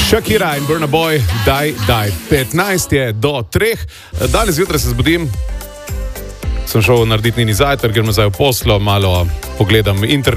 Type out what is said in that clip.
Shakira in Burna Boy, daj. 15 je do 3. Danes zjutraj se zbudim, sem šel narediti nini zajtrk, gremo zdaj v poslo, malo pogledam internet.